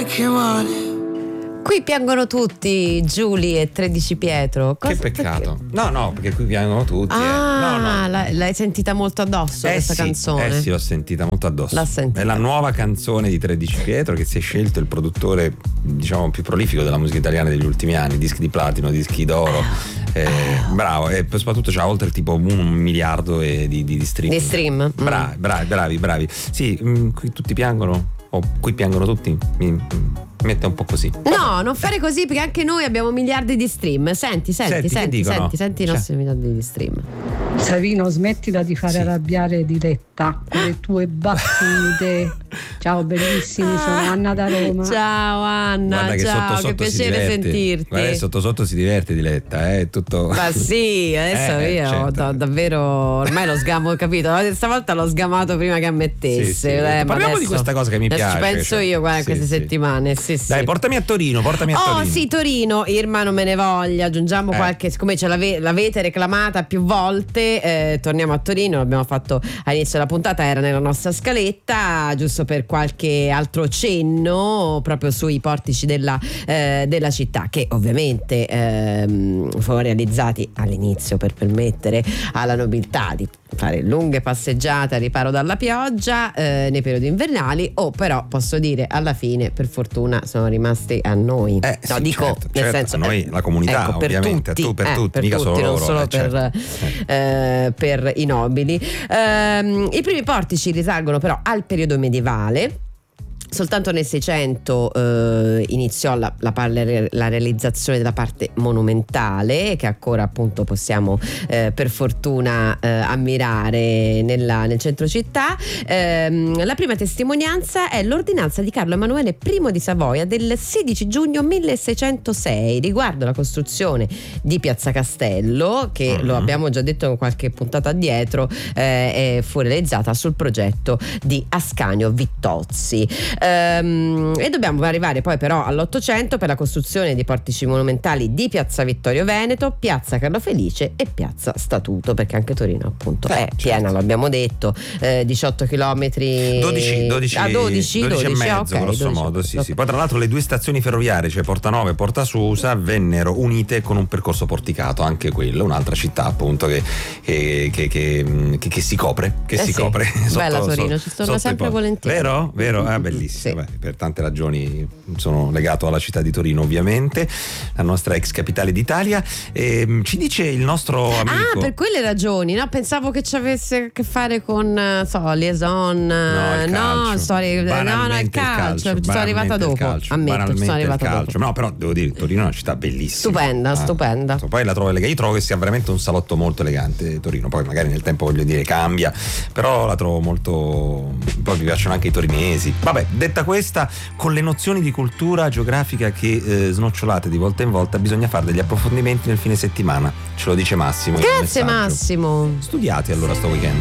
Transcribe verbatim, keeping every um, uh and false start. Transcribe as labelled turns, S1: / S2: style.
S1: sai che male.
S2: Qui piangono tutti, Giulia e tredici Pietro. Cosa,
S3: che peccato.
S2: perché?
S3: No, no, perché qui piangono tutti.
S2: Ah,
S3: eh. no, no.
S2: l'hai, l'hai sentita molto addosso
S3: Eh
S2: questa
S3: sì,
S2: canzone?
S3: Eh sì, l'ho sentita molto addosso.
S2: L'ha sentita.
S3: È la nuova canzone di tredici Pietro, che si è scelto il produttore, diciamo, più prolifico della musica italiana degli ultimi anni, dischi di platino, dischi d'oro. Eh, bravo, e poi soprattutto c'ha oltre tipo un miliardo e di, di, di stream.
S2: Di stream.
S3: Bravi, bravi, bravi, bravi. Sì, mh, qui tutti piangono. O qui piangono tutti. Mi, mi mette un po' così.
S2: No, non fare così, perché anche noi abbiamo miliardi di stream. Senti, senti,
S3: Senti, che
S2: senti,
S3: dicono?
S2: senti, senti i
S3: Cioè.
S2: nostri miliardi di stream.
S4: Savino, smettila di fare
S3: Sì.
S4: arrabbiare Diletta con le tue battute. Ciao bellissimi, sono Anna da Roma.
S2: Ciao Anna,
S3: Guarda che
S2: ciao,
S3: sotto sotto
S2: che
S3: si
S2: piacere
S3: diverte.
S2: sentirti.
S3: Guarda che sotto sotto si diverte Diletta, eh, tutto.
S2: Ma sì, adesso
S3: Eh,
S2: io
S3: certo.
S2: da- davvero ormai lo sgamo, capito? Stavolta l'ho sgamato prima che ammettesse.
S3: Sì, sì.
S2: Eh, ma
S3: Parliamo
S2: adesso-
S3: di questa cosa che mi
S2: adesso
S3: piace,
S2: ci penso
S3: cioè.
S2: io, guarda, in
S3: Sì,
S2: queste
S3: sì.
S2: settimane. Sì, sì.
S3: Dai, portami a Torino, portami a
S2: Oh
S3: Torino.
S2: sì, Torino, Irma non me ne voglia, aggiungiamo
S3: Eh.
S2: qualche, siccome ce l'ave- l'avete reclamata più volte, eh, torniamo a Torino, l'abbiamo fatto all'inizio della puntata, era nella nostra scaletta, giusto per qualche altro cenno proprio sui portici della, eh, della città, che ovviamente ehm, furono realizzati all'inizio per permettere alla nobiltà di fare lunghe passeggiate a riparo dalla pioggia eh, nei periodi invernali, o però posso dire alla fine per fortuna sono rimasti a noi.
S3: Eh,
S2: no,
S3: sì,
S2: dico
S3: certo,
S2: nel
S3: certo,
S2: senso
S3: a noi,
S2: eh,
S3: la comunità,
S2: ecco, per
S3: ovviamente,
S2: tutti,
S3: tu per
S2: eh,
S3: tutti,
S2: per
S3: mica
S2: tutti,
S3: solo
S2: non
S3: loro,
S2: solo
S3: eh,
S2: per, eh, per i nobili. Ehm, I primi portici risalgono però al periodo medievale. Soltanto nel Seicento eh, iniziò la, la, la realizzazione della parte monumentale, che ancora appunto possiamo eh, per fortuna eh, ammirare nella, nel centro città. Ehm, la prima testimonianza è l'ordinanza di Carlo Emanuele I di Savoia del sedici giugno milleseicentosei riguardo la costruzione di Piazza Castello, che
S3: Mm-hmm.
S2: lo abbiamo già detto in qualche puntata addietro, eh, fu realizzata sul progetto di Ascanio Vittozzi. Ehm, e dobbiamo arrivare poi però all'Ottocento per la costruzione dei portici monumentali di Piazza Vittorio Veneto, Piazza Carlo Felice e Piazza Statuto, perché anche Torino appunto
S3: Eh,
S2: è
S3: certo.
S2: piena, lo abbiamo detto, eh, diciotto chilometri,
S3: dodici, dodici,
S2: ah, dodici,
S3: dodici e
S2: dodici,
S3: mezzo,
S2: ok,
S3: grosso
S2: dodici,
S3: modo, sì,
S2: ok.
S3: sì. Poi tra l'altro le due stazioni ferroviarie, cioè Portanova e Porta Susa, vennero unite con un percorso porticato, anche quello, un'altra città appunto che, che, che, che, che, che si copre, che
S2: Eh
S3: si
S2: sì,
S3: copre.
S2: bella
S3: sotto-
S2: Torino,
S3: sotto-
S2: ci torno
S3: sotto i
S2: sempre
S3: ponti.
S2: volentieri.
S3: Vero? Vero? Ah, bellissimo.
S2: Sì.
S3: Beh, per tante ragioni sono legato alla città di Torino, ovviamente, la nostra ex capitale d'Italia. E, ci dice il nostro amico.
S2: Ah, per quelle ragioni, no? Pensavo che ci avesse a che fare con, eh, so, liaison, eh,
S3: il
S2: no,
S3: calcio.
S2: storie, no, no, il
S3: Banalmente
S2: calcio, ci sono
S3: banalmente
S2: arrivata
S3: il
S2: dopo,
S3: calcio,
S2: ammetto, ci
S3: banalmente
S2: sono
S3: il
S2: arrivata
S3: calcio.
S2: dopo.
S3: No, però devo dire, Torino è una città bellissima.
S2: Stupenda,
S3: Ah,
S2: stupenda.
S3: Poi la trovo elegante, io trovo che sia veramente un salotto molto elegante Torino, poi magari nel tempo voglio dire cambia, però la trovo molto, poi mi piacciono anche i torinesi. Vabbè, detta questa, con le nozioni di cultura geografica che eh, snocciolate di volta in volta, bisogna fare degli approfondimenti nel fine settimana, ce lo dice Massimo in un
S2: Grazie
S3: messaggio.
S2: Massimo.
S3: Studiati allora sto weekend.